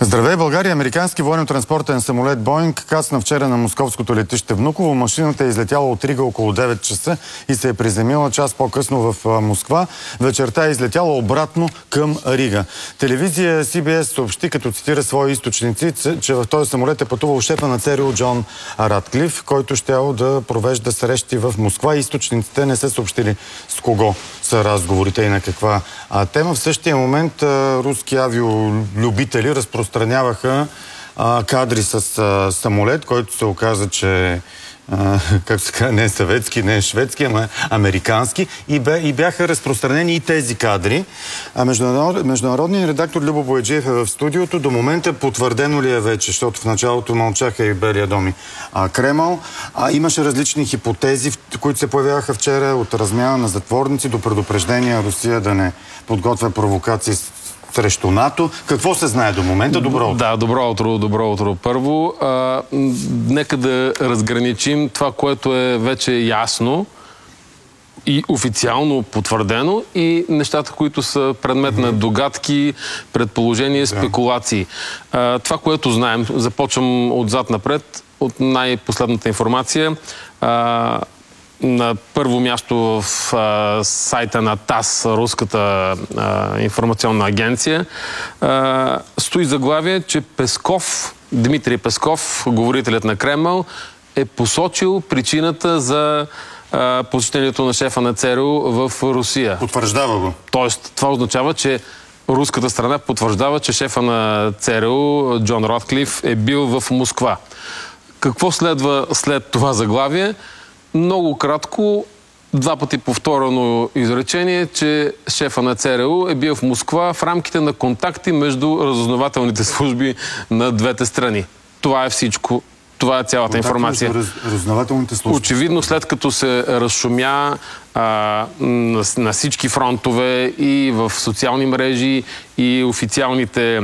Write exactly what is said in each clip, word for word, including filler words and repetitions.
Здравей, България! Американски военно-транспортен самолет Боинг кацна вчера на московското летище Внуково. Машината е излетяла от Рига около девет часа и се е приземила час по-късно в Москва. Вечерта е излетяла обратно към Рига. Телевизия Си Би Ес съобщи, като цитира свои източници, че в този самолет е пътувал шефа на ЦРУ Джон Ратклиф, който щял да провежда срещи в Москва. Източниците не са съобщили с кого са разговорите и на каква а, тема. В същия момент а, руски авиолюбители разпространяваха а, кадри с а, самолет, който се оказа, че а, как се казва, не е съветски, не е шведски, ама е американски. И, бе, и бяха разпространени и тези кадри. А международ, международният редактор Любо Бояджиев е в студиото. До момента потвърдено ли е вече, защото в началото мълчаха и Белия дом и а, Кремъл. А, имаше различни хипотези, които се появяваха вчера, от размяна на затворници до предупреждения Русия да не подготвя провокации срещу НАТО. Какво се знае до момента? Добро утро. Да, добро утро, добро утро. Първо, а, нека да разграничим това, което е вече ясно и официално потвърдено, и нещата, които са предмет mm-hmm. на догадки, предположения, спекулации. А, това, което знаем, започвам отзад напред, от най-последната информация. А, На първо място в а, сайта на ТАСС, руската а, информационна агенция, а, стои заглавие, че Песков, Дмитрий Песков, говорителят на Кремъл, е посочил причината за а, посещението на шефа на ЦРУ в Русия. Потвърждава го. Тоест, това означава, че руската страна потвърждава, че шефа на ЦРУ Джон Ратклиф е бил в Москва. Какво следва след това заглавие? Много кратко, два пъти повторено изречение, че шефа на ЦРУ е бил в Москва в рамките на контакти между разузнавателните служби на двете страни. Това е всичко. Това е цялата контакт информация. Раз, разузнавателните служби. Очевидно, след като се разшумя а, на, на всички фронтове и в социални мрежи и официалните а,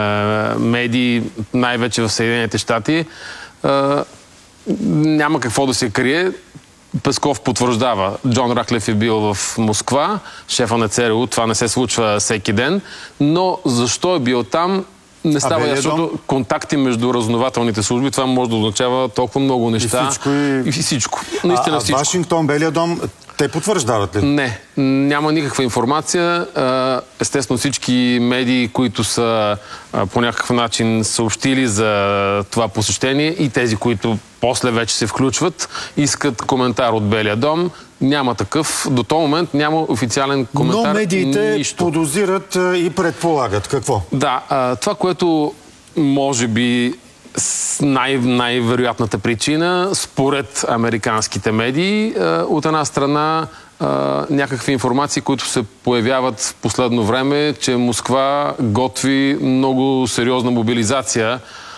медии, най-вече в Съединените щати, а, няма какво да се крие. Песков потвърждава. Джон Ратклиф е бил в Москва, шефа на ЦРУ. Това не се случва всеки ден. Но защо е бил там, не става ясно, защото контакти между разузнавателните служби, това може да означава толкова много неща. И всичко. И, и всичко. Наистина а, всичко. Вашингтон, Белия дом, те потвърждават ли? Не, няма никаква информация. Естествено, всички медии, които са по някакъв начин съобщили за това посещение, и тези, които после вече се включват, искат коментар от Белия дом. Няма такъв. До този момент няма официален коментар. Но медиите нищо. подозират и предполагат. Какво? Да, това, което може би най- най-вероятната причина, според американските медии, от една страна някакви информации, които се появяват в последно време, че Москва готви много сериозна мобилизация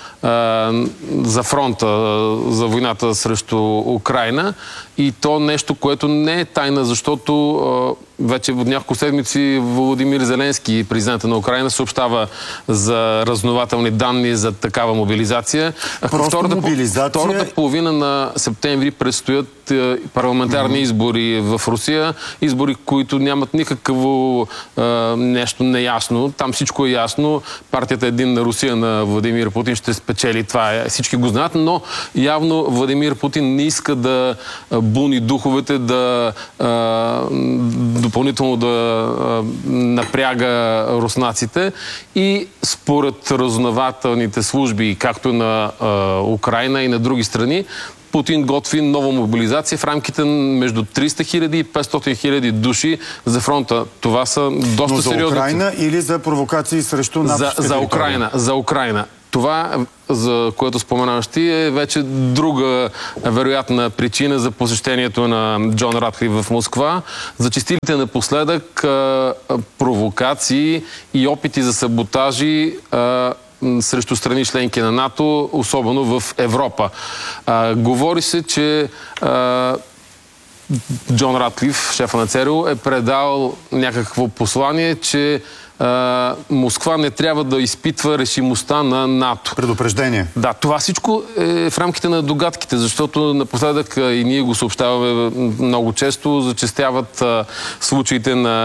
за фронта, за войната срещу Украйна. И то нещо, което не е тайна, защото вече от няколко седмици Володимир Зеленски, президента на Украйна, съобщава за разузнавателни данни за такава мобилизация. Втората, мобилизация... втората половина на септември предстоят парламентарни mm-hmm. избори в Русия. Избори, които нямат никакво е, нещо неясно. Там всичко е ясно. Партията Единна Русия на Владимир Путин ще спечели. Това е. Всички го знаят, но явно Владимир Путин не иска да буни духовете, да е, допълнително да е, напряга руснаците, и според разузнавателните служби, както на е, Украйна и на други страни, Путин готви нова мобилизация в рамките между триста хиляди и петстотин хиляди души за фронта. Това са доста сериозни. Но за Украйна или за провокации срещу НАТО? За, за Украйна. За Украйна. Това, за което споменаваш ти, е вече друга вероятна причина за посещението на Джон Ратклиф в Москва. Зачестилите напоследък провокации и опити за саботажи срещу страни членки на НАТО, особено в Европа. А, говори се, че а, Джон Ратклиф, шефа на ЦРУ, е предал някакво послание, че а, Москва не трябва да изпитва решимостта на НАТО. Предупреждение. Да, това всичко е в рамките на догадките, защото напоследък и ние го съобщаваме много често, зачестяват а, случаите на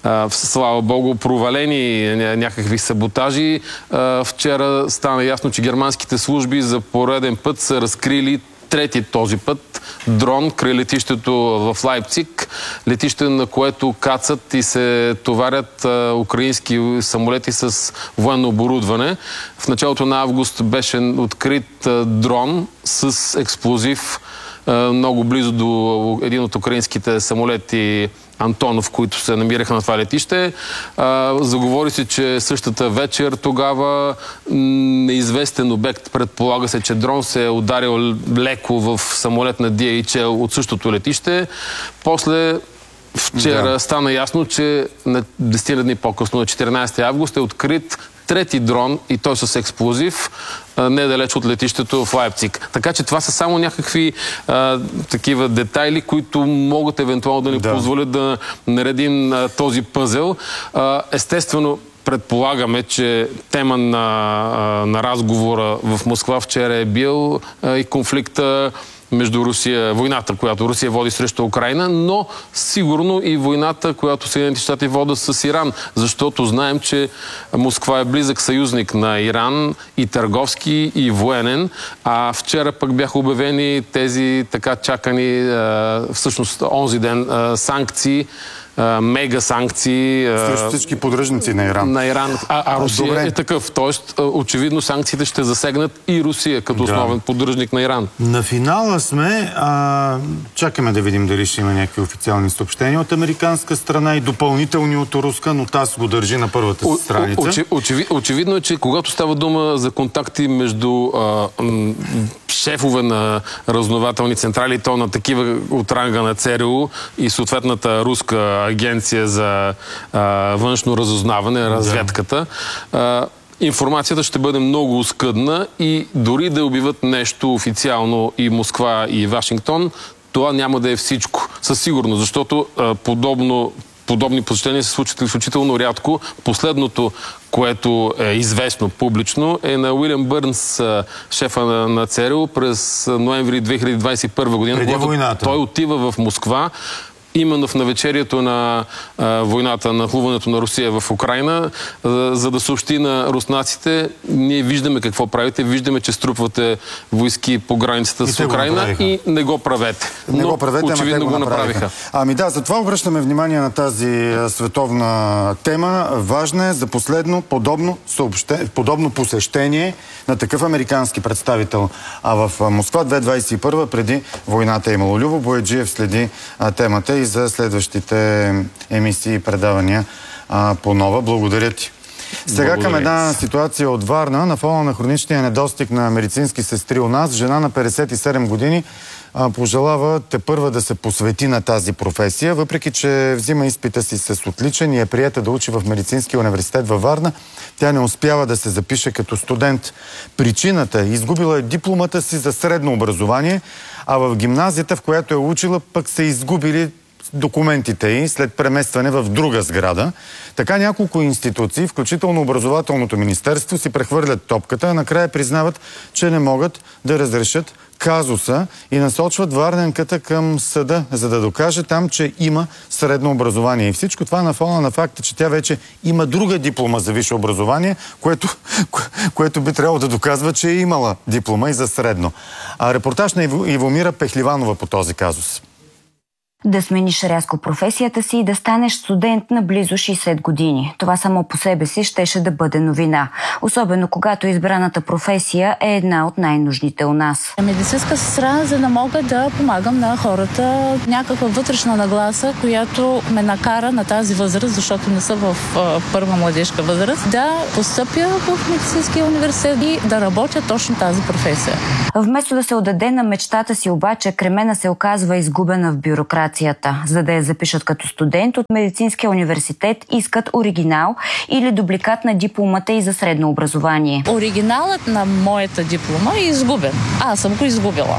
слава Богу, провалени някакви саботажи. Вчера стана ясно, че германските служби за пореден път са разкрили трети този път дрон край летището в Лайпциг, летище, на което кацат и се товарят а, украински самолети с военно оборудване. В началото на август беше открит а, дрон с експлозив а, много близо до един от украинските самолети Антонов, които се намираха на това летище. А, заговори се, че същата вечер тогава неизвестен обект, предполага се, че дрон се е ударил леко в самолет на Ди Ейч Ел от същото летище. После вчера да. стана ясно, че на десет дни по-късно, на четиринайсети август, е открит трети дрон и той с експлозив недалеч от летището в Лайпциг. Така че това са само някакви а, такива детайли, които могат евентуално да ни да. позволят да наредим а, този пъзел. А, естествено, предполагаме, че тема на, на разговора в Москва вчера е бил а, и конфликта между Русия, войната, която Русия води срещу Украйна, но сигурно и войната, която Съединените щати водят с Иран, защото знаем, че Москва е близък съюзник на Иран и търговски, и военен, а вчера пък бяха обявени тези така чакани, всъщност онзи ден, санкции, мега санкции. Срещу всички поддръжници на Иран. На Иран. А, а Русия Добре. е такъв. Тоест, очевидно, санкциите ще засегнат и Русия като да. основен поддръжник на Иран. На финала сме. А, чакаме да видим дали ще има някакви официални съобщения от американска страна и допълнителни от руска, но ТАСС го държи на първата си страница. Очи, очеви, очевидно е, че когато става дума за контакти между а, м, шефове на разузнавателни централи, то на такива от ранга на ЦРУ и съответната руска агенция за а, външно разузнаване, разведката, а, информацията ще бъде много оскъдна и дори да обявят нещо официално и Москва, и Вашингтон, това няма да е всичко. Със сигурност, защото а, подобно подобни посещения се случат изключително рядко. Последното, което е известно публично, е на Уилям Бърнс, шефа на, на ЦРУ, през ноември две хиляди двадесет и първа година. Преди войната. Той отива в Москва, именно в навечерието на а, войната, на хлуването на Русия в Украйна, а, за да съобщи на руснаците: ние виждаме какво правите, виждаме, че струпвате войски по границата с Украйна и не го правете. Не Но го правете, очевидно го направиха. направиха. Ами да, затова обръщаме внимание на тази световна тема. Важна е за последно подобно, съобще... подобно посещение на такъв американски представител. А в Москва две хиляди двадесет и първа, преди войната, е имало. Любо Бояджиев следи а, темата и за следващите емисии и предавания а, по нова. Благодаря ти. Сега Благодаря. Към една ситуация от Варна. На фона на хроничния недостиг на медицински сестри у нас, жена на петдесет и седем години а, пожелава тепърва да се посвети на тази професия, въпреки че взима изпита си с отличен и е приета да учи в Медицинския университет във Варна. Тя не успява да се запише като студент. Причината: изгубила е дипломата си за средно образование, а в гимназията, в която е учила, пък са изгубили документите й след преместване в друга сграда. Така няколко институции, включително Образователното министерство, си прехвърлят топката, а накрая признават, че не могат да разрешат казуса и насочват варненката към съда, за да докаже там, че има средно образование. И всичко това на фона на факта, че тя вече има друга диплома за висше образование, което, което би трябвало да доказва, че е имала диплома и за средно. А репортаж на Ивомира Пехливанова по този казус. Да смениш рязко професията си и да станеш студент на близо шейсет години. Това само по себе си щеше да бъде новина. Особено когато избраната професия е една от най-нужните у нас. Медицинска сестра, за да мога да помагам на хората. Някаква вътрешна нагласа, която ме накара на тази възраст, защото не са в първа младежка възраст, да постъпя в Медицинския университет и да работя точно тази професия. Вместо да се отдаде на мечтата си, обаче, Кремена се оказва изгубена в бюрокрация. За да я запишат като студент от Медицинския университет, искат оригинал или дубликат на дипломата и за средно образование. Оригиналът на моята диплома е изгубен. Аз съм го изгубила.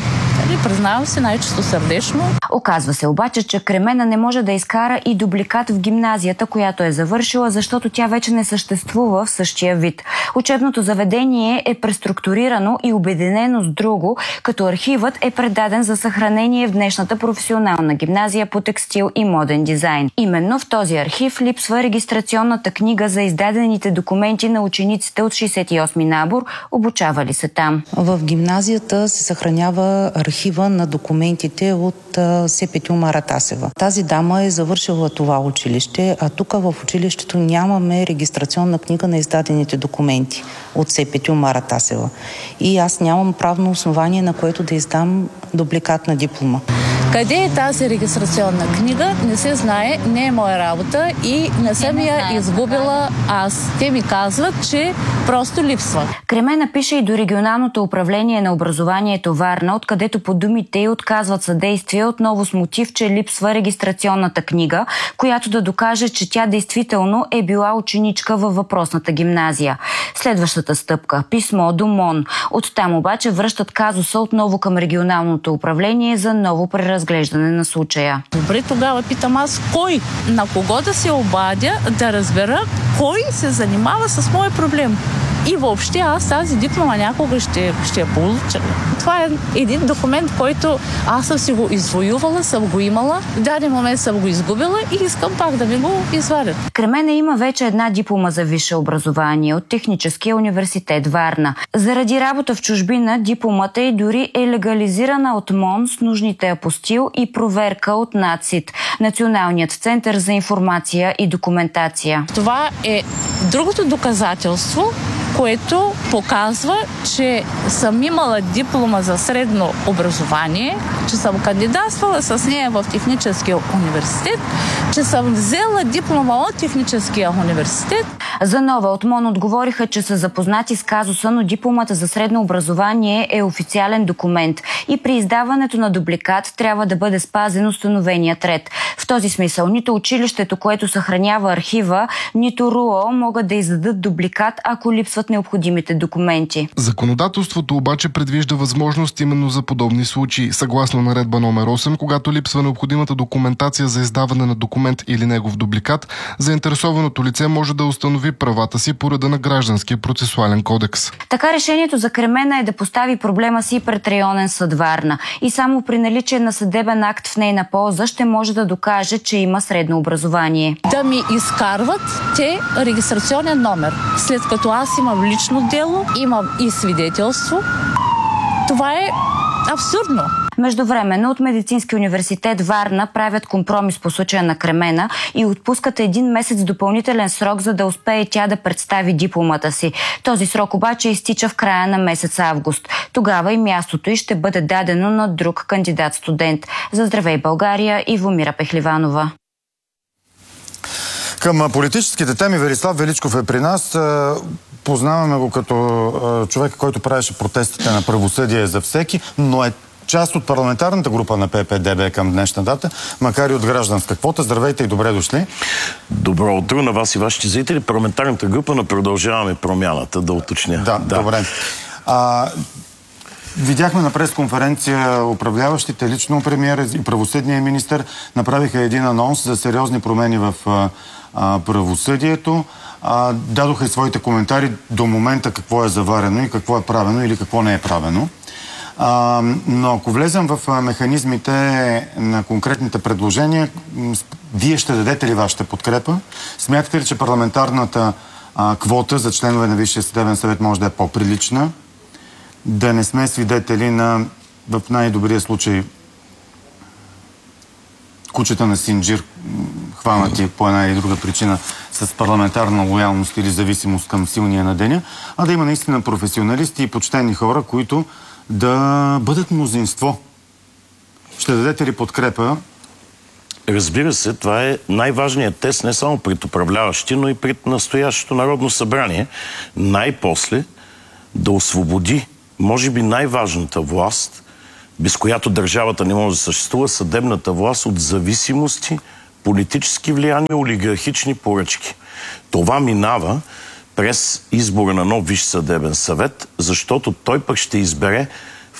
Нали, признавам се най-чисто сърдечно. Оказва се обаче, че Кремена не може да изкара и дубликат в гимназията, която е завършила, защото тя вече не съществува в същия вид. Учебното заведение е преструктурирано и обединено с друго, като архивът е предаден за съхранение в днешната професионална гимназия по текстил и моден дизайн. Именно в този архив липсва регистрационната книга за издадените документи на учениците от шейсет и осми набор, обучавали се там. В гимназията се съхранява архива на документите от Сепетю Маратасева. Тази дама е завършила това училище, а тук в училището нямаме регистрационна книга на издадените документи от Сепетю Маратасева. И аз нямам правно основание, на което да издам дубликат на диплома. Къде е тази регистрационна книга, не се знае, не е моя работа и не съм я изгубила аз. Те ми казват, че просто липсва. Кремена пише и до регионалното управление на образованието Варна, откъдето по думите й отказват съдействие отново с мотив, че липсва регистрационната книга, която да докаже, че тя действително е била ученичка във въпросната гимназия. Следващата стъпка – писмо до МОН. Оттам обаче връщат казуса отново към регионалното управление за ново преразглеждане на случая. Добре, тогава питам аз кой, на кого да се обадя, да разбера кой се занимава с моя проблем. И въобще аз тази диплома някога ще, ще я получа. Това е един документ, който аз съм си го извоювала, съм го имала, в даден момент съм го изгубила и искам пак да ми го извадят. Кремена има вече една диплома за висше образование от Техническия университет Варна. Заради работа в чужбина дипломата й дори е легализирана от МОН с нужните апостил и проверка от НАЦИТ, Националният център за информация и документация. Това е другото доказателство, което показва, че съм имала диплома за средно образование, че съм кандидатствала с нея в Техническия университет, че съм взела диплома от Техническия университет. За нова от МОН отговориха, че са запознати с казуса, но дипломата за средно образование е официален документ и при издаването на дубликат трябва да бъде спазен установеният ред. В този смисъл нито училището, което съхранява архива, нито РУО могат да издадат дубликат, ако липсват необходимите документи. Законодателството обаче предвижда възможност именно за подобни случаи. Съгласно наредба номер осем, когато липсва необходимата документация за издаване на документ или негов дубликат, заинтересованото лице може да установи правата си по реда на Гражданския процесуален кодекс. Така решението за Кремена е да постави проблема си пред районен съд Варна и само при наличие на съдебен акт в нейна полза ще може да докаже, че има средно образование. Да ми изкарват те регистрационен номер, след като аз имам лично дело, имам и свидетелство. Това е абсурдно. Междувременно от Медицински университет Варна правят компромис по случая на Кремена и отпускат един месец допълнителен срок, за да успее тя да представи дипломата си. Този срок обаче изтича в края на месец август. Тогава и мястото й ще бъде дадено на друг кандидат-студент. За Здравей България, Ивомира Пехливанова. Към политическите теми Велислав Величков е при нас. Познаваме го като човек, който правеше протестите на правосъдие за всеки, но е част от парламентарната група на П П Д Б към днешна дата, макар и от гражданска квота. Здравейте и добре дошли. Добро утро на вас и вашите зрители. Парламентарната група на Продължаваме промяната, да уточня. Да, да. Добре. А, видяхме на пресконференция управляващите, лично премиера и правосъдния министър направиха един анонс за сериозни промени в а, правосъдието. А, дадоха и своите коментари до момента какво е заварено и какво е правено или какво не е правено. А, но ако влезем в механизмите на конкретните предложения, вие ще дадете ли вашата подкрепа? Смятате ли, че парламентарната а, квота за членове на Висшия съдебен съвет може да е по-прилична? Да не сме свидетели на, в най-добрия случай, кучета на Синджир, хванати по една или друга причина с парламентарна лоялност или зависимост към силния на деня, а да има наистина професионалисти и почтени хора, които да бъдат мнозинство. Ще дадете ли подкрепа? Разбира се, това е най-важният тест не само пред управляващи, но и пред настоящото Народно събрание. Най-после да освободи, може би най-важната власт, без която държавата не може да съществува, съдебната власт от зависимости, политически влияния, олигархични поръчки. Това минава през избора на нов Висш съдебен съвет, защото той пък ще избере в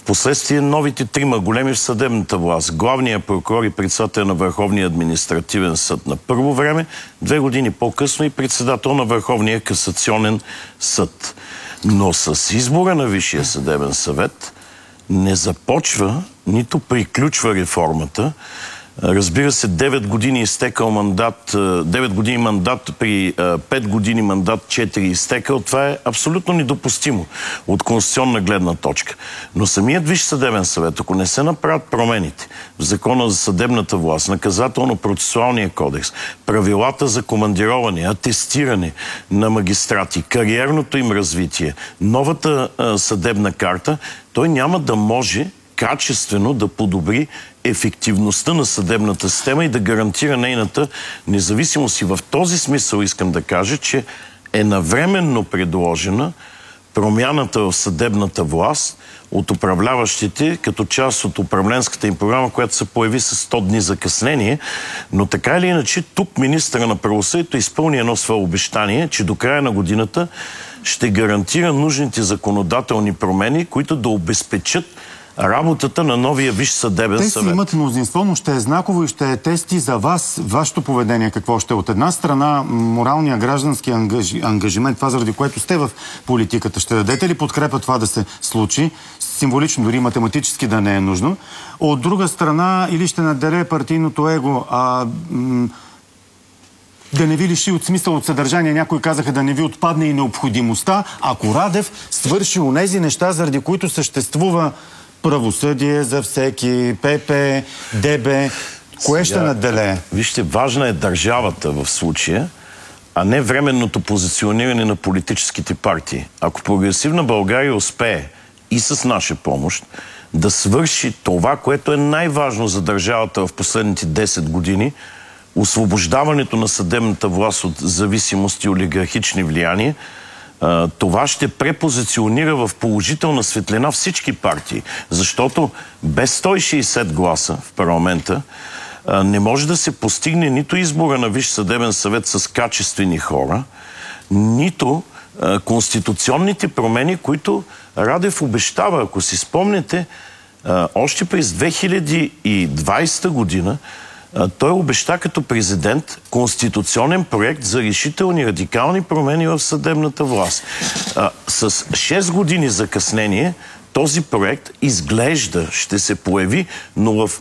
Впоследствие новите трима големи в съдебната власт, главният прокурор и председател на Върховния административен съд на първо време, две години по-късно и председател на Върховния касационен съд. Но с избора на Висшия съдебен съвет не започва, нито приключва реформата. Разбира се, девет години изтекал мандат, девет години мандат при пет години мандат, четири изтекал. Това е абсолютно недопустимо от конституционна гледна точка. Но самият Висш съдебен съвет, ако не се направят промените в Закона за съдебната власт, наказателно-процесуалния кодекс, правилата за командироване, атестиране на магистрати, кариерното им развитие, новата а, съдебна карта, той няма да може качествено да подобри ефективността на съдебната система и да гарантира нейната независимост. И в този смисъл искам да кажа, че е навременно предложена промяната в съдебната власт от управляващите като част от управленската им програма, която се появи с сто дни закъснение. Но така или иначе, тук министъра на правосъдието изпълни едно свое обещание, че до края на годината ще гарантира нужните законодателни промени, които да обезпечат работата на новия Висш съдебен Те съвет. Те си имат мнозинство, но ще е знаково и ще е тест и за вас, вашето поведение какво ще е. От една страна, моралния граждански ангаж... ангажимент, това заради което сте в политиката, ще дадете ли подкрепа това да се случи? Символично, дори математически да не е нужно. От друга страна, или ще наделе партийното его, а... да не ви лиши от смисъл, от съдържание. Някои казаха да не ви отпадне и необходимостта, ако Радев свърши онези неща, заради които съществува правосъдие за всеки, ПП, ДБ. Кое ще наделее? Вижте, важна е държавата в случая, а не временното позициониране на политическите партии. Ако Прогресивна България успее и с наша помощ да свърши това, което е най-важно за държавата в последните десет години, освобождаването на съдебната власт от зависимости и олигархични влияния, това ще препозиционира в положителна светлина всички партии. Защото без сто и шейсет гласа в парламента не може да се постигне нито избора на Висш съдебен съвет с качествени хора, нито конституционните промени, които Радев обещава. Ако си спомнете, още през две хиляди и двадесета година той обеща като президент конституционен проект за решителни радикални промени в съдебната власт. С шест години закъснение този проект изглежда ще се появи, но в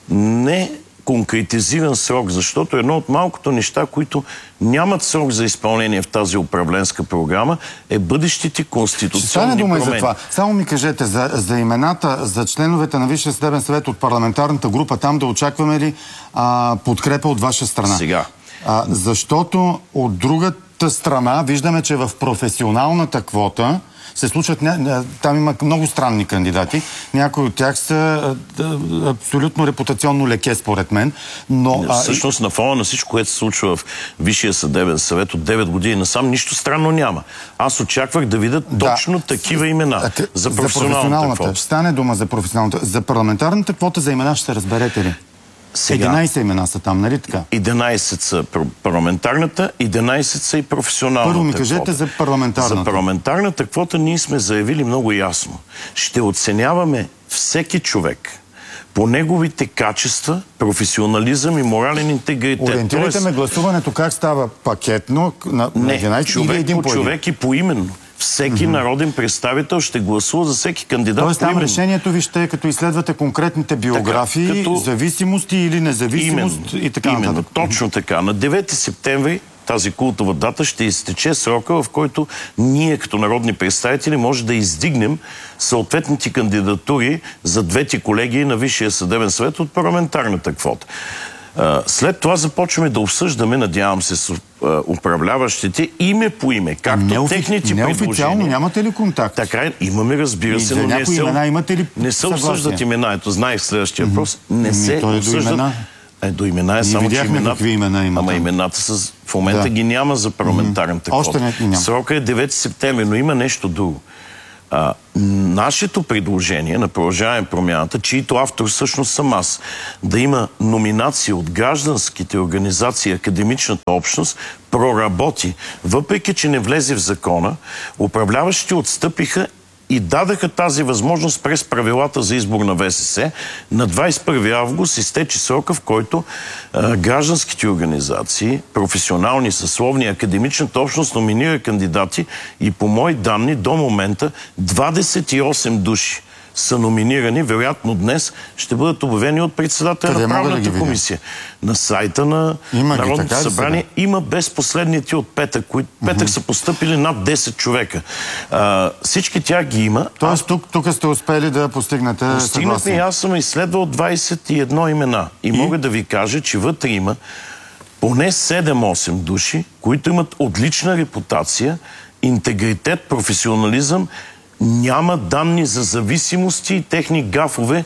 не конкретизиран срок, защото едно от малкото неща, които нямат срок за изпълнение в тази управленска програма, е бъдещите конституционни ще стане дума промени. И за това. Само ми кажете, за, за имената, за членовете на Висшия съдебен съвет от парламентарната група, там да очакваме ли а, подкрепа от ваша страна? Сега. А, защото от другата страна виждаме, че в професионалната квота се случват, там има много странни кандидати. Някои от тях са абсолютно репутационно леке, според мен. Но, а, всъщност, на фона на всичко, което се случва в Висшия съдебен съвет от девет години насам, нищо странно няма. Аз очаквах да видя да, точно такива имена за професионалната, за професионалната квота. Ще стане дума за професионалната. За парламентарната квота за имена ще се разберете ли? Сега, единадесет имена са там, нали така? единадесет са парламентарната, единадесет са и професионалната. Първо ми кажете квота. за парламентарната. За парламентарната квота ние сме заявили много ясно. Ще оценяваме всеки човек по неговите качества, професионализъм и морален интегритет. Ориентирайте Тоест... ме гласуването как става пакетно на не, единадесет човек или един по по един? човек и поименно. Всеки mm-hmm. народен представител ще гласува за всеки кандидат. Тоест там решението ви ще е като изследвате конкретните биографии, така, като... зависимости или независимост именно, и така именно, нататък. Точно така. На девети септември тази култова дата ще изтече срока, в който ние като народни представители може да издигнем съответните кандидатури за двете колегии на Висшия съдебен съвет от парламентарната квота. След това започваме да обсъждаме, надявам се, с управляващите име по име, както неофи... техните предложения. Неофициално нямате ли контакт? Така, имаме, разбира се, но не се, имена имате ли не се обсъждат имена. Ето, знаех следващия mm-hmm. въпрос. Не се Ми, обсъждат. До е, до имена е Ние само, че имената... какви имена има. Ама там. имената с... в момента да. ги няма за парламентарната mm-hmm. квота. Още не, Срока е девети септември, но има нещо друго. А, нашето предложение на Продължаваме промяната, чието автор всъщност съм аз, да има номинация от гражданските организации, академичната общност, проработи. Въпреки че не влезе в закона, управляващите отстъпиха и дадаха тази възможност през правилата за избор на ВСС. На двадесет и първи август изтече срока, в който а, гражданските организации, професионални, съсловни, академичната общност номинира кандидати и по мои данни до момента двадесет и осем души са номинирани. Вероятно днес ще бъдат обявени от председателя Къде на мога да правната ги видя? комисия. На сайта на Има ги, Народното така ли събрание сега? има без последните от петък, които петък са постъпили над десет човека. А, всички тях ги има. Тоест тук, тук сте успели да постигнете Постигнахме и съгласие. аз съм изследвал двадесет и едно имена. И, и мога да ви кажа, че вътре има поне седем-осем души, които имат отлична репутация, интегритет, професионализъм. Няма данни за зависимости и техни гафове.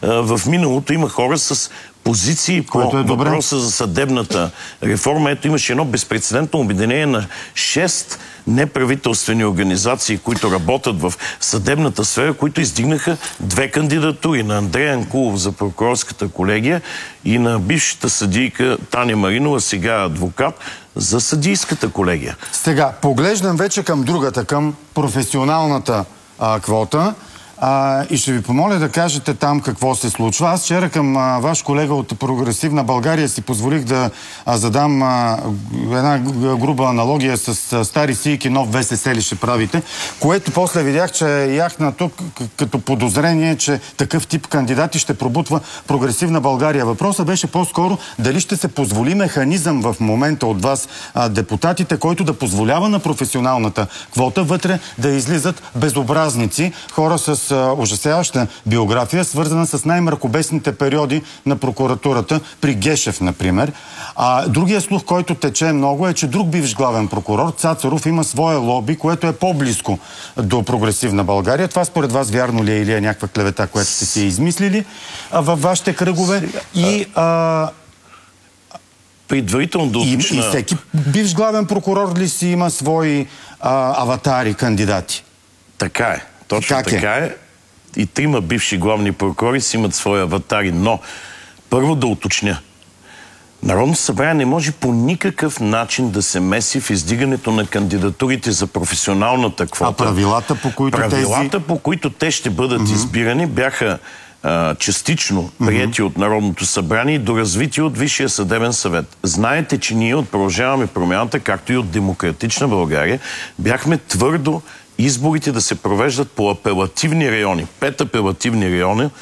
В миналото има хора с позиции по е въпроса за съдебната реформа. Ето имаше едно безпрецедентно обединение на шест неправителствени организации, които работят в съдебната сфера, които издигнаха две кандидатури на Андрей Анкулов за прокурорската колегия и на бившата съдийка Таня Маринова, сега адвокат, за съдийската колегия. Сега, поглеждам вече към другата, към професионалната а, квота. А, и ще ви помоля да кажете там какво се случва. Аз вчера към а, ваш колега от Прогресивна България си позволих да а, задам а, една груба аналогия с а, стари сийки, нов ВСС ли ще правите, което после видях, че яхна тук като подозрение, че такъв тип кандидати ще пробутва Прогресивна България. Въпросът беше по-скоро дали ще се позволи механизъм в момента от вас, а, депутатите, който да позволява на професионалната квота вътре да излизат безобразници, хора с ужасяваща биография, свързана с най-мракобесните периоди на прокуратурата, при Гешев, например. А другия слух, който тече много, е, че друг бивш главен прокурор, Цацаров, има свое лоби, което е по-близко до Прогресивна България. Това според вас вярно ли е или е някаква клевета, която сте си измислили а, във вашите кръгове? И... А, предварително да уточня... И, и всеки бивш главен прокурор ли си има свои а, аватари, кандидати? Така е. Точно как така е? е. И трима бивши главни прокурори си имат свои аватари. Но, първо да уточня. Народното събрание не може по никакъв начин да се меси в издигането на кандидатурите за професионалната квота. А правилата, по които правилата, тези... по които те ще бъдат mm-hmm. избирани, бяха а, частично приети mm-hmm. от Народното събрание и доразвити от Висшия съдебен съвет. Знаете, че ние от Продължаваме промяната, както и от Демократична България, бяхме твърдо изборите да се провеждат по апелативни райони, пет апелативни райони,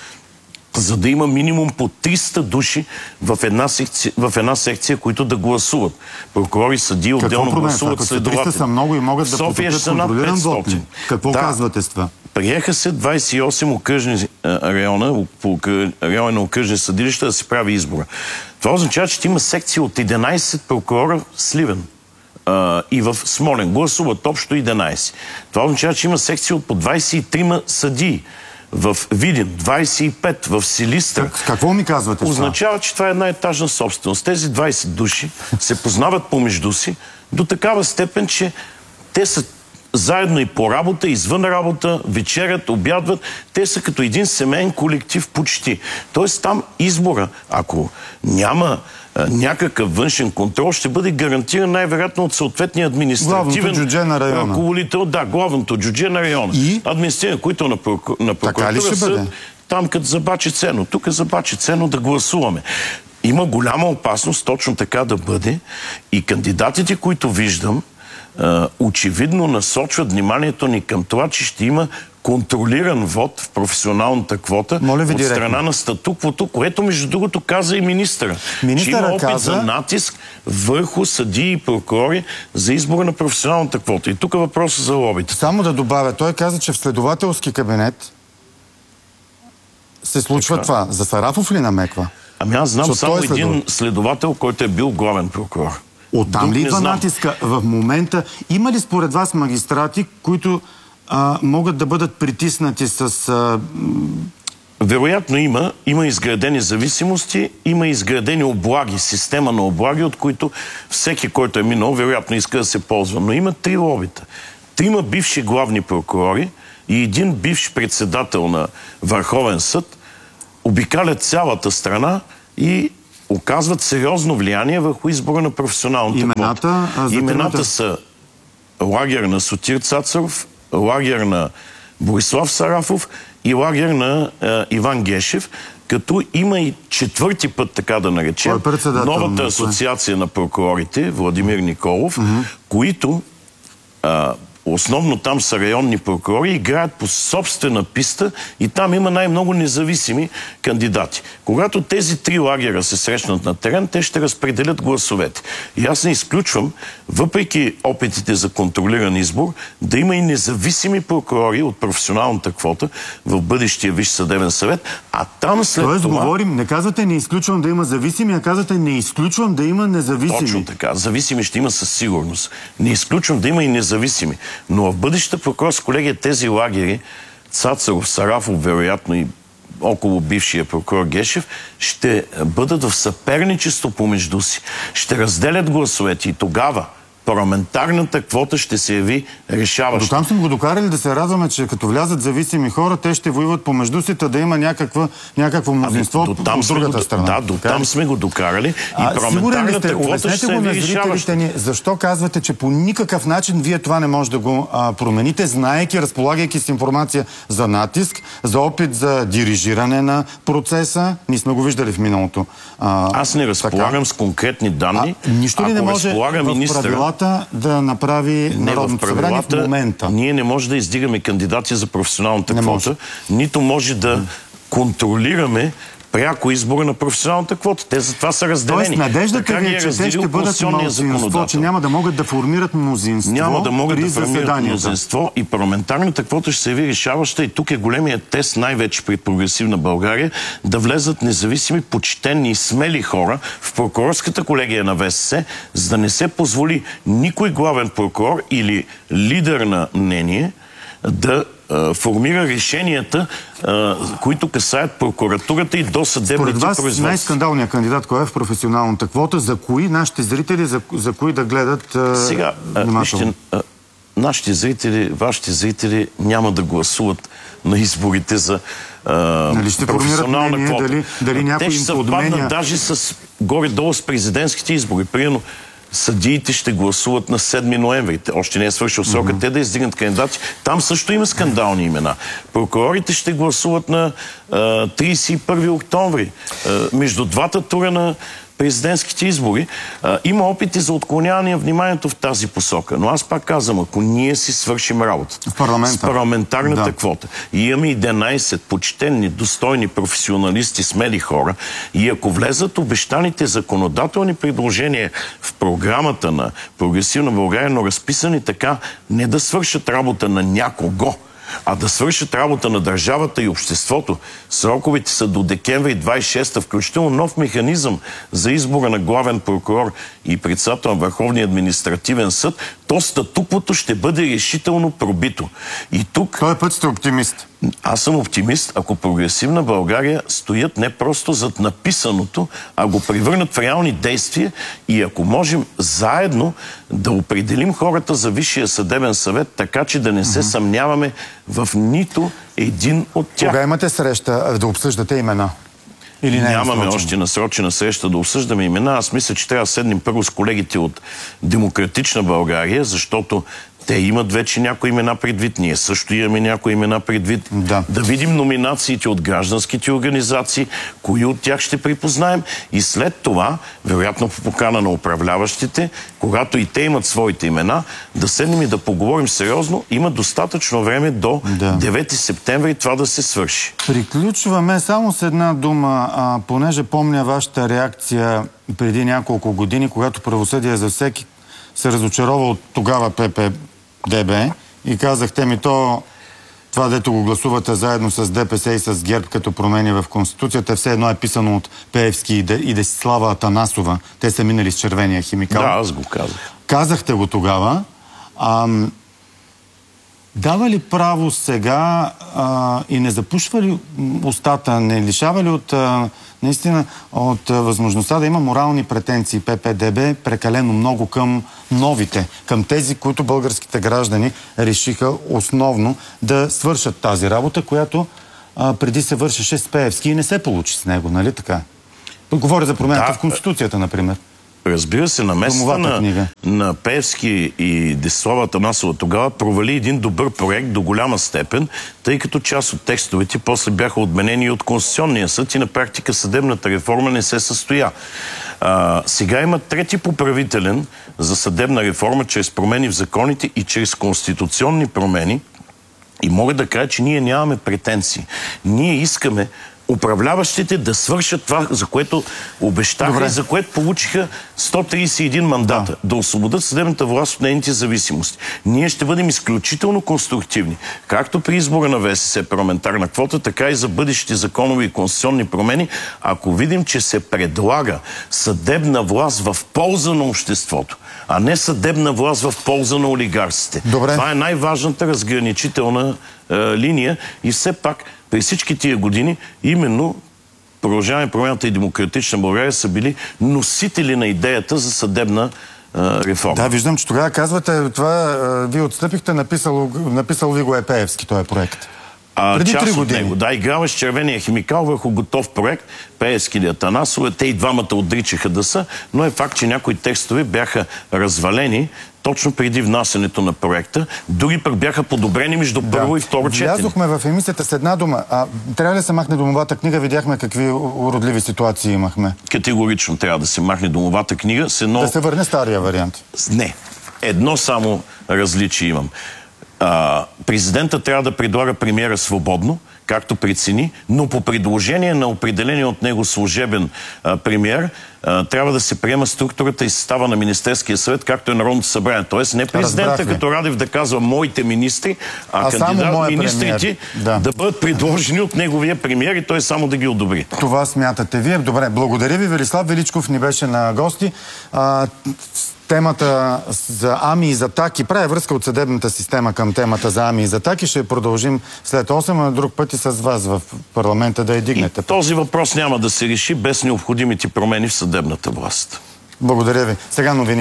за да има минимум по триста души в една секция, в една секция които да гласуват. Прокурори, съдии отделно гласуват следователи. триста са много и могат да София са над петстотин. Какво да. казвате с това? Приеха се двадесет и осем окръжни района, по райони на окръжни съдилища да се прави избора. Това означава, че има секция от единадесет прокурора в Сливен и в Смолен. Гласуват общо единадесет. Това означава, че има секция от по двадесет и трима съдии. В Видин, двадесет и пет, в Силистра. Какво ми казвате? Означава, че това е една етажна собственост. Тези двадесет души се познават помежду си до такава степен, че те са заедно и по работа, извън работа, вечерят, обядват. Те са като един семейен колектив почти. Тоест там избора, ако няма някакъв външен контрол, ще бъде гарантиран най-вероятно от съответния административен джудже на района. ръководител. Да, главното джудже на района. И? Административен, които на, проку... на прокуратура са там като забачи цено. Тук е забачи цено да гласуваме. Има голяма опасност точно така да бъде и кандидатите, които виждам, очевидно насочват вниманието ни към това, че ще има контролиран вод в професионалната квота Моля ви от директно. страна на статуквото, което между другото каза и министъра. Министъра че има опит каза... за натиск върху съдии и прокурори за избора на професионалната квота. И тук е въпросът за лобите. Само да добавя, той каза, че в следователски кабинет се случва така. Това. За Сарафов ли намеква? Ами аз знам Защото само е следовател. един следовател, който е бил главен прокурор. Оттам ли идва натиска в момента? Има ли според вас магистрати, които а, могат да бъдат притиснати с... А... Вероятно има. Има изградени зависимости, има изградени облаги, система на облаги, от които всеки, който е минал, вероятно иска да се ползва. Но има три лобита. Трима бивши главни прокурори и един бивш председател на Върховен съд обикалят цялата страна и оказват сериозно влияние върху избора на професионалната Имената, квота. Имената са лагер на Сотир Цацаров, лагер на Борислав Сарафов и лагер на а, Иван Гешев, като има и четвърти път, така да наречем, новата асоциация на прокурорите, Владимир Николов, mm-hmm. които а, основно там са районни прокурори, играят по собствена писта и там има най-много независими кандидати. Когато тези три лагера се срещнат на терен, те ще разпределят гласовете. И аз не изключвам, въпреки опитите за контролиран избор, да има и независими прокурори от професионалната квота в бъдещия Висш съдебен съвет, а там след Тоест, това... говорим, не казвате не изключвам да има зависими, а казвате не изключвам да има независими. Точно така. Зависими ще има със сигурност. Не изключвам да има и независими. Но в бъдещата прокурорска колегия тези лагери, Цацаров, Сарафов, вероятно и около бившия прокурор Гешев, ще бъдат в съперничество помежду си. Ще разделят гласовете и тогава парламентарната квота ще се яви решаваща. До там сме го докарали да се радваме, че като влязат зависими хора, те ще воюват помежду си, да има някаква, някакво мнозинство ами, от другата го, страна. Да, до там сме го докарали и а, парламентарната квота ще се яви решаваща. Ни, защо казвате, че по никакъв начин вие това не може да го а, промените, знаейки, разполагайки с информация за натиск, за опит за дирижиране на процеса? Ние сме го виждали в миналото. А, Аз не разполагам така. с конкретни данни. А, нищо ли не може в министъра, правилата да направи Народното събрание в момента? Ние не може да издигаме кандидати за професионалната не квота, може. Нито може да контролираме пряко избора на професионалната квота. Те за това са разделени. Тоест, надеждата ви е, че те ще бъдат мнозинство, че няма да могат да формират мнозинство. Няма да могат при да формират мнозинство и парламентарната квота ще се яви решаваща и тук е големият тест, най-вече при прогресивна България, да влезат независими, почтени и смели хора в прокурорската колегия на ВСС, за да не се позволи никой главен прокурор или лидер на мнение да формира решенията, които касаят прокуратурата и досъдебните производства. Според вас най-скандалният кандидат, кой е в професионалната квота, за кои нашите зрители, за, за кои да гледат сега, внимателно? Вижте, нашите зрители, вашите зрители няма да гласуват на изборите за нали ще професионална мнение, квота. Дали, дали някой Те ще им подменя... съвпаднат даже с горе-долу с президентските избори. Примерно съдиите ще гласуват на седми ноември. Още не е свършил срока mm-hmm. те да издигнат кандидати. Там също има скандални имена. Прокурорите ще гласуват на а, тридесет и първи октомври. А, между двата тура на президентските избори. А, има опити за отклоняване на вниманието в тази посока. Но аз пак казвам, ако ние си свършим работата с парламентарната да. квота и имаме единайсет почтенни, достойни професионалисти, смели хора и ако влезат обещаните законодателни предложения в програмата на Прогресивна България, но разписани така, не да свършат работа на някого, а да свършат работа на държавата и обществото. Сроковете са до декември двайсет и шеста, включително нов механизъм за избора на главен прокурор и председател на Върховния административен съд, то статуквото ще бъде решително пробито. И тук... Той път сте оптимист. Аз съм оптимист, ако Прогресивна България стоят не просто зад написаното, а го превърнат в реални действия и ако можем заедно да определим хората за Висшия съдебен съвет, така че да не се mm-hmm. съмняваме в нито един от тях. Кога имате среща да обсъждате имена? Или не Нямаме е още насрочена среща да обсъждаме имена. Аз мисля, че трябва да седнем първо с колегите от Демократична България, защото те имат вече някои имена предвид. Ние също имаме някои имена предвид. Да. Да видим номинациите от гражданските организации, кои от тях ще припознаем и след това, вероятно по покана на управляващите, когато и те имат своите имена, да седнем и да поговорим сериозно. Има достатъчно време до да. девети септември това да се свърши. Приключваме само с една дума, а, понеже помня вашата реакция преди няколко години, когато правосъдие за всеки се разочарова от тогава П П Д Б и казахте ми то, това дето го гласувате заедно с Д П С и с ГЕРБ като промени в Конституцията, все едно е писано от Пеевски и Десислава Атанасова. Те са минали с червения химикал. Да, аз го казах. Казахте го тогава. Ам... Дава ли право сега а, и не запушва ли устата, не лишава ли от а, наистина от а, възможността да има морални претенции П П Д Б прекалено много към новите, към тези, които българските граждани решиха основно да свършат тази работа, която а, преди се вършеше с Пеевски и не се получи с него, нали така? Говоря за промената да, в Конституцията, например. Разбира се, намесата на, на Пеевски и Десислава Атанасова тогава провали един добър проект до голяма степен, тъй като част от текстовете после бяха отменени и от Конституционния съд и на практика съдебната реформа не се състоя. А, сега има трети поправителен за съдебна реформа чрез промени в законите и чрез конституционни промени. И мога да кажа, че ние нямаме претенции. Ние искаме управляващите да свършат това, за което обещаха Добре. и за което получиха сто тридесет и един мандата. Да. да освободят съдебната власт от нейните зависимости. Ние ще бъдем изключително конструктивни. Както при избора на ВСС парламентарна квота, така и за бъдещите законови и конституционни промени, ако видим, че се предлага съдебна власт в полза на обществото, а не съдебна власт в полза на олигарсите. Добре. Това е най-важната разграничителна е, линия и все пак при всички тия години именно Продължаваме промяната и Демократична България са били носители на идеята за съдебна е, реформа. Да, виждам, че тогава казвате това, е, вие отстъпихте, написал, написал ви го е Пеевски, този проект. А, Преди три години. Него, да, играва с червения химикал върху готов проект. Пеевски или Атанасова, те и двамата отричаха да са, но е факт, че някои текстове бяха развалени точно преди внасянето на проекта. Други пък бяха подобрени между първо да. и второ четене. Влязохме в емисията с една дума. А, трябва ли да се махне домовата книга? Видяхме какви уродливи ситуации имахме. Категорично трябва да се махне домовата книга. С едно... Да се върне стария вариант. Не. Едно само различие имам. А, президента трябва да предлага премиера свободно, както прецени, но по предложение на определение от него служебен а, премиер а, трябва да се приема структурата и състава на Министерския съвет, както е Народното събрание. Тоест не президента като Радев да казва моите министри, а, а кандидат министрите да. да бъдат предложени от неговия премиер и той само да ги одобри. Това смятате вие. Добре, благодаря ви. Велислав Величков ни беше на гости. А, темата за Ами и за Таки прави връзка от съдебната система към темата за Ами и за Таки. Ще продължим след осем, а друг път и с вас в парламента да я дигнете. И този въпрос няма да се реши без необходимите промени в съдебната власт. Благодаря ви. Сега новини.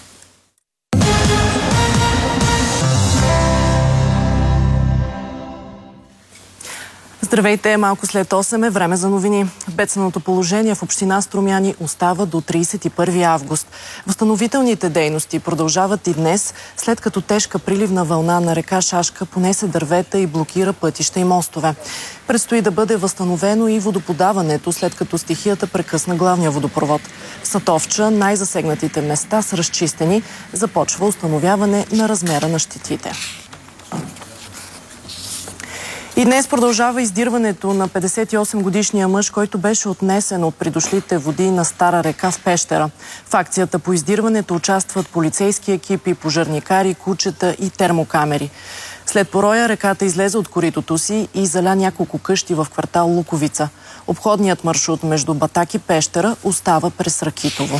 Здравейте, малко след осем е време за новини. Бедственото положение в община Струмяни остава до тридесет и първи август. Възстановителните дейности продължават и днес, след като тежка приливна вълна на река Шашка понесе дървета и блокира пътища и мостове. Предстои да бъде възстановено и водоподаването, след като стихията прекъсна главния водопровод. В Сатовча най-засегнатите места са разчистени. Започва установяване на размера на щетите. И днес продължава издирването на петдесет и осем годишния мъж, който беше отнесен от придошлите води на Стара река в Пещера. В акцията по издирването участват полицейски екипи, пожарникари, кучета и термокамери. След пороя реката излезе от коритото си и заля няколко къщи в квартал Луковица. Обходният маршрут между Батак и Пещера остава през Ракитово.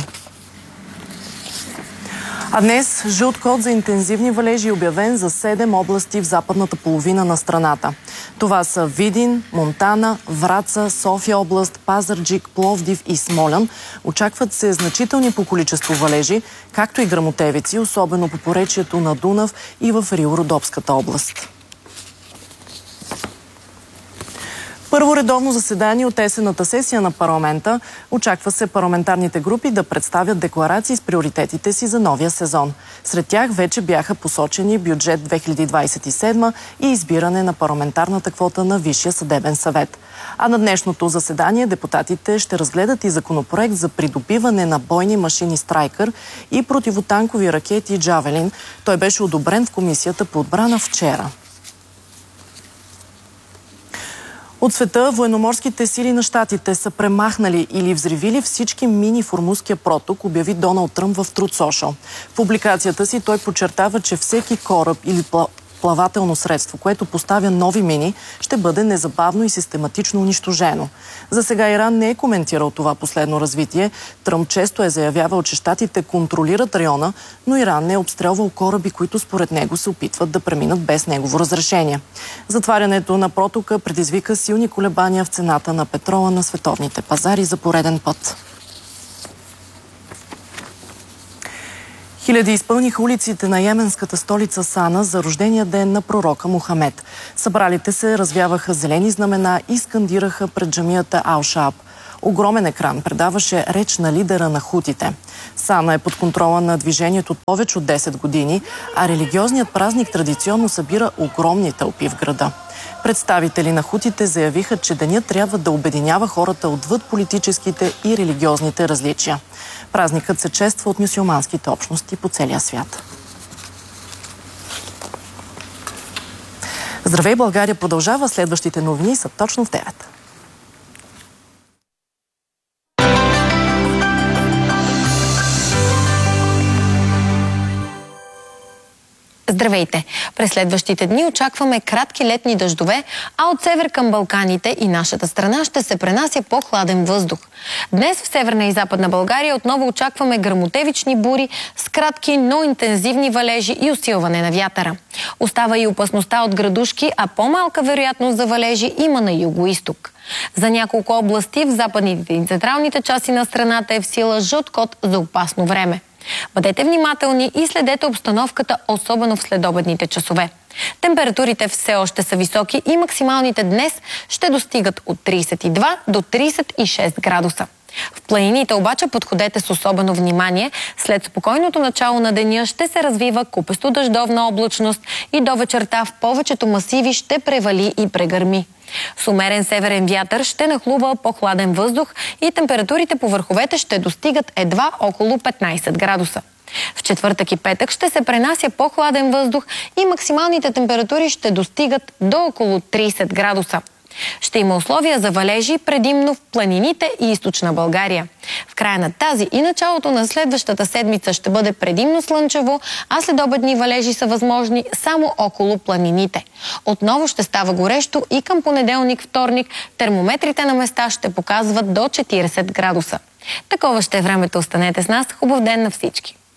А днес жълт код за интензивни валежи е обявен за седем области в западната половина на страната. Това са Видин, Монтана, Враца, София област, Пазарджик, Пловдив и Смолян. Очакват се значителни по количество валежи, както и гръмотевици, особено по поречието на Дунав и в Рило-Родопската област. Първо редовно заседание от есенната сесия на парламента. Очаква се парламентарните групи да представят декларации с приоритетите си за новия сезон. Сред тях вече бяха посочени бюджет две хиляди двадесет и седма и избиране на парламентарната квота на Висшия съдебен съвет. А на днешното заседание депутатите ще разгледат и законопроект за придобиване на бойни машини Страйкър и противотанкови ракети Джавелин. Той беше одобрен в Комисията по отбрана вчера. От света военноморските сили на щатите са премахнали или взривили всички мини в Ормузския проток, обяви Доналд Тръмп в Truth Social. В публикацията си той подчертава, че всеки кораб или плавателно средство, което поставя нови мини, ще бъде незабавно и систематично унищожено. За сега Иран не е коментирал това последно развитие. Тръмп често е заявявал, че щатите контролират района, но Иран не е обстрелвал кораби, които според него се опитват да преминат без негово разрешение. Затварянето на протока предизвика силни колебания в цената на петрола на световните пазари за пореден път. Хиляди изпълниха улиците на йеменската столица Сана за рождения ден на пророка Мохамед. Събралите се развяваха зелени знамена и скандираха пред джамията Ал-Шааб. Огромен екран предаваше реч на лидера на хутите. Сана е под контрола на движението от повече от десет години, а религиозният празник традиционно събира огромни тълпи в града. Представители на хутите заявиха, че денят трябва да обединява хората отвъд политическите и религиозните различия. Празникът се чества от мюсюлманските общности по целия свят. Здравей, България продължава. Следващите новини са точно в девет. Здравейте! През следващите дни очакваме кратки летни дъждове, а от север към Балканите и нашата страна ще се пренася по-хладен въздух. Днес в Северна и Западна България отново очакваме гръмотевични бури с кратки, но интензивни валежи и усилване на вятъра. Остава и опасността от градушки, а по-малка вероятност за валежи има на юго-исток. За няколко области в западните и централните части на страната е в сила жълт код за опасно време. Бъдете внимателни и следете обстановката, особено в следобедните часове. Температурите все още са високи и максималните днес ще достигат от трийсет и два до трийсет и шест градуса. В планините обаче подходете с особено внимание. След спокойното начало на деня ще се развива купесто дъждовна облачност и до вечерта в повечето масиви ще превали и прегърми. С умерен северен вятър ще нахлува по-хладен въздух и температурите по върховете ще достигат едва около петнайсет градуса. В четвъртък и петък ще се пренася по-хладен въздух и максималните температури ще достигат до около трийсет градуса. Ще има условия за валежи предимно в планините и източна България. В края на тази и началото на следващата седмица ще бъде предимно слънчево, а следобедни валежи са възможни само около планините. Отново ще става горещо и към понеделник-вторник термометрите на места ще показват до четирийсет градуса. Такова ще е времето. Останете с нас. Хубав ден на всички!